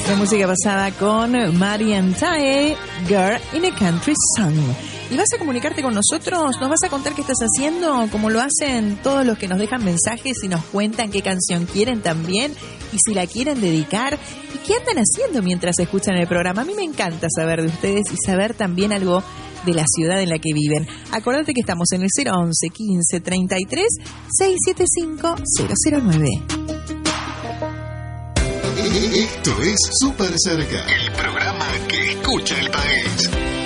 La música pasada con Marian Tae, Girl in a Country Song. ¿Y vas a comunicarte con nosotros? ¿Nos vas a contar qué estás haciendo? Como lo hacen todos los que nos dejan mensajes y nos cuentan qué canción quieren también y si la quieren dedicar y qué andan haciendo mientras escuchan el programa. A mí me encanta saber de ustedes y saber también algo de la ciudad en la que viven. Acordate que estamos en el 011 15 33 675 009. Esto es Súper Cerca, el programa que escucha el país.